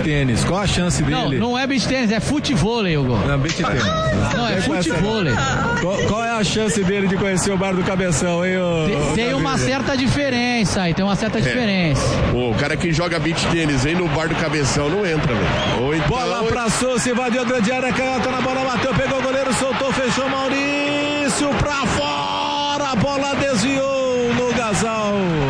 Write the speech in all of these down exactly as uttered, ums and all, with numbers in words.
tênis. Qual a chance dele? Não, não é beach tênis, é futevôlei, Hugo. Não, beach tênis. Não, é futevôlei. Qual, qual é a chance dele de conhecer o bar do Cabeção, hein? O, tem o tem uma certa diferença aí, tem uma certa é. diferença. O cara que joga beach tênis aí no bar do Cabeção não entra, velho. Então... Bola pra Souza, invadiu a grande área, canhota na bola, bateu, pegou o goleiro, soltou, fechou Maurício pra fora, a bola desviou no Gasal.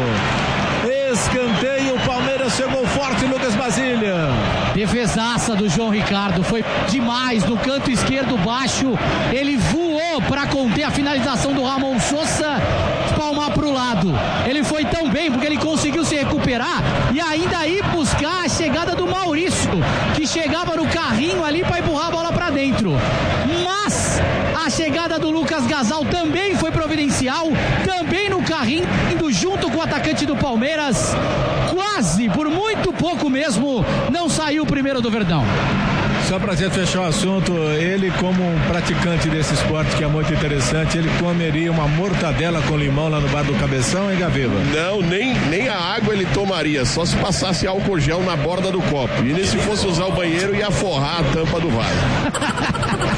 Escanteio, o Palmeiras chegou forte, Lucas Basília. Defesaça do João Ricardo, foi demais no canto esquerdo baixo, ele voou para conter a finalização do Ramon Sousa, espalmar pro lado. Ele foi tão bem porque ele conseguiu se recuperar e ainda ir buscar a chegada do Maurício, que chegava no carrinho ali para empurrar a bola para dentro. Mas a chegada do Lucas Gasal também foi providencial, também no carrinho, indo junto com o atacante do Palmeiras, quase, por muito pouco mesmo, não saiu o primeiro do Verdão. Só pra gente fechar o assunto, ele como um praticante desse esporte que é muito interessante, ele comeria uma mortadela com limão lá no bar do Cabeção, hein, Gavila? Não, nem, nem a água ele tomaria, só se passasse álcool gel na borda do copo. E nem se fosse usar o banheiro, ia forrar a tampa do vaso.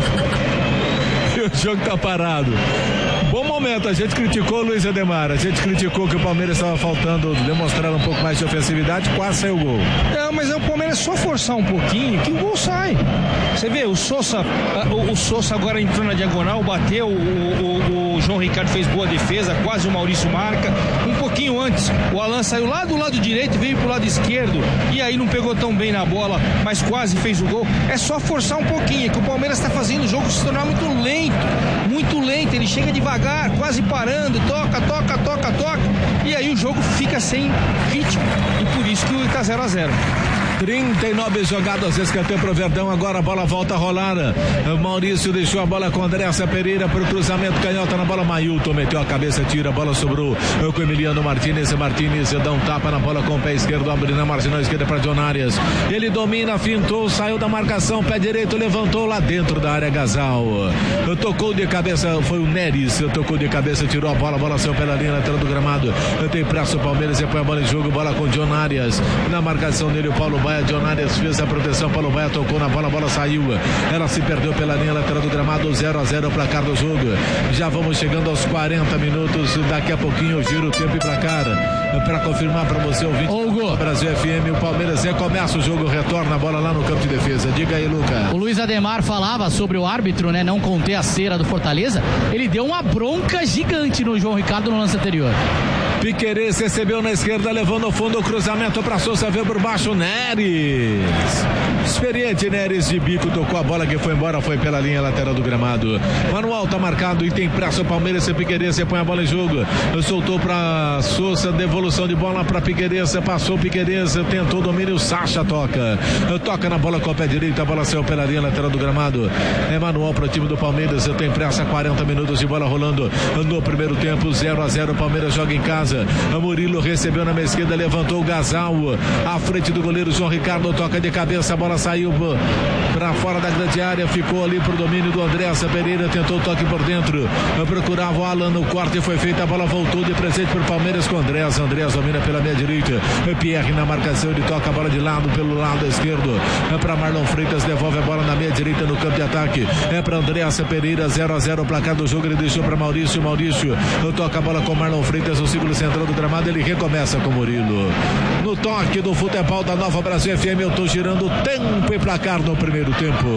E o jogo tá parado. Bom momento, a gente criticou o Luiz Ademar, a gente criticou que o Palmeiras estava faltando demonstrar um pouco mais de ofensividade, quase saiu o gol. Não, mas é o Palmeiras só forçar um pouquinho que o gol sai. Você vê, o Sousa, o, o Sousa agora entrou na diagonal, bateu, o, o, o João Ricardo fez boa defesa, quase o Maurício marca. Um pouquinho antes, o Alan saiu lá do lado direito, veio pro lado esquerdo e aí não pegou tão bem na bola, mas quase fez o gol. É só forçar um pouquinho, é que o Palmeiras está fazendo o jogo se tornar muito lento, muito lento, ele chega devagar, quase parando, toca, toca, toca, toca, e aí o jogo fica sem ritmo, e por isso que está zero a zero. trinta e nove jogadas, escanteio pro Verdão, agora a bola volta a rolar. O Maurício deixou a bola com Andréssa Pereira pro cruzamento, canhota na bola, Mailton meteu a cabeça, tira, a bola sobrou com Emiliano Martínez, Martínez dá um tapa na bola com o pé esquerdo, abre na marginal esquerda para John Arias, ele domina, fintou, saiu da marcação, pé direito, levantou lá dentro da área, Gasal, tocou de cabeça, foi o Neres, tocou de cabeça, tirou a bola, a bola saiu pela linha lateral do gramado, tem pressa o Palmeiras, e põe a bola em jogo, bola com John Arias, na marcação dele o Paulo Baia, John Arias fez a proteção, Paulo Baia tocou na bola, a bola saiu, ela se perdeu pela linha lateral do gramado, zero a zero o placar do jogo, já vamos chegando aos quarenta minutos, daqui a pouquinho eu giro o tempo e placar, para confirmar para você, ouvinte do Brasil F M, o Palmeiras recomeça o jogo, retorna a bola lá no campo de defesa, diga aí, Luca. O Luiz Ademar falava sobre o árbitro, né, não conter a cera do Fortaleza, ele deu uma bronca gigante no João Ricardo no lance anterior. Piquerez recebeu na esquerda, levou no fundo o cruzamento para Sousa, veio por baixo, Neres. Experiente Neres de bico, tocou a bola que foi embora, foi pela linha lateral do gramado. Manual tá marcado e tem pressa o Palmeiras, Piquerez põe a bola em jogo. Soltou para Sousa, devolução de bola para Piquerez, passou Piquerez, tentou domínio, Sacha toca. Toca na bola com o pé direito, a bola saiu pela linha lateral do gramado. É manual para o time do Palmeiras, tem pressa, quarenta minutos de bola rolando no primeiro tempo, zero a zero, Palmeiras joga em casa. Murilo recebeu na meia esquerda, levantou o Gasal à frente do goleiro João Ricardo, toca de cabeça, a bola saiu para fora da grande área, ficou ali pro domínio do Andréssa Pereira, tentou o toque por dentro, procurava o Alan no corte, foi feita, a bola voltou de presente pro Palmeiras com Andréssa, Andréssa domina pela meia direita, Pierre na marcação, ele toca a bola de lado pelo lado esquerdo, é para Marlon Freitas, devolve a bola na meia direita no campo de ataque, é para Andréssa Pereira, zero a zero o placar do jogo, ele deixou para Maurício, Maurício toca a bola com Marlon Freitas, o segundo central do gramado, ele recomeça com Murilo. No toque do futebol da Nova Brasil F M, eu tô girando tempo e placar no primeiro tempo.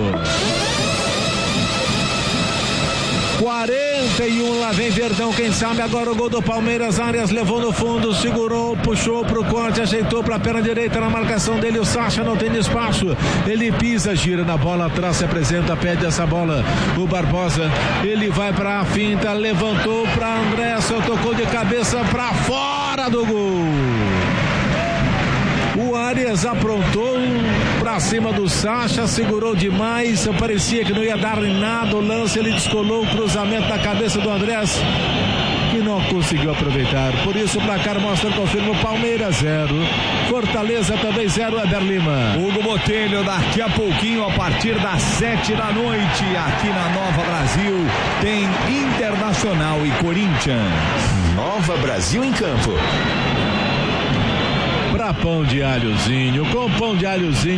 quarenta e um, lá vem Verdão, quem sabe agora o gol do Palmeiras, Arias levou no fundo, segurou, puxou pro corte, ajeitou pra perna direita na marcação dele, o Sacha não tem espaço, ele pisa, gira na bola atrás, se apresenta, pede essa bola, o Barbosa, ele vai pra finta, levantou pra André, só tocou de cabeça pra fora do gol. O Arias aprontou pra cima do Sacha, segurou demais, parecia que não ia dar em nada o lance, ele descolou o cruzamento da cabeça do Andrés, que não conseguiu aproveitar. Por isso o placar mostra, confirma, Palmeiras zero, Fortaleza também zero, Éder Lima. Hugo Botelho, daqui a pouquinho, a partir das sete da noite, aqui na Nova Brasil, tem Internacional e Corinthians. Nova Brasil em campo. Pra pão de alhozinho, com pão de alhozinho